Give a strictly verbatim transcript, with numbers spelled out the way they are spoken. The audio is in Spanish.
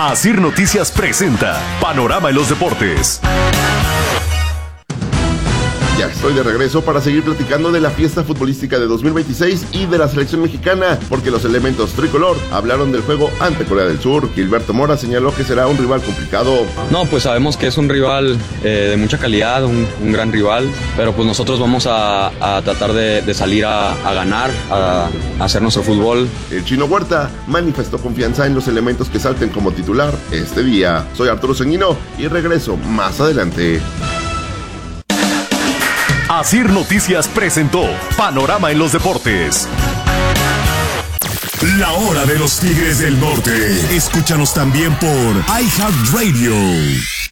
Asir Noticias presenta Panorama en los Deportes. Ya estoy de regreso para seguir platicando de la fiesta futbolística de dos mil veintiséis y de la selección mexicana, porque los elementos tricolor hablaron del juego ante Corea del Sur. Gilberto Mora señaló que será un rival complicado. No, pues sabemos que es un rival eh, de mucha calidad, un, un gran rival, pero pues nosotros vamos a, a tratar de, de salir a, a ganar, a, a hacer nuestro fútbol. El Chino Huerta manifestó confianza en los elementos que salten como titular este día. Soy Arturo Ceñino y regreso más adelante. Asir Noticias presentó Panorama en los Deportes. La hora de los Tigres del Norte. Escúchanos también por iHeartRadio.